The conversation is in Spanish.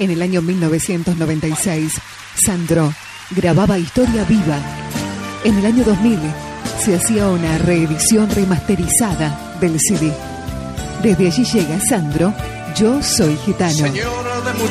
En el año 1996, Sandro grababa Historia Viva. En el año 2000 se hacía una reedición remasterizada del CD. Desde allí llega Sandro, Yo Soy Gitano. Señora